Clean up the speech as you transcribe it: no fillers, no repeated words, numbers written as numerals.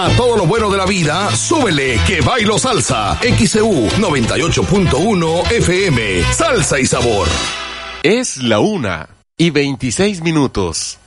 A todo lo bueno de la vida, súbele que bailo salsa. XEU 98.1 FM. Salsa y sabor. Es la 1:26.